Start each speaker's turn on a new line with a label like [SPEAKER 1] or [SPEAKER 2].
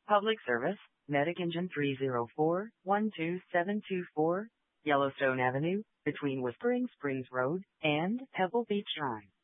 [SPEAKER 1] Public Service, Medic Engine 304-12724, Yellowstone Avenue, between Whispering Springs Road and Pebble Beach Drive.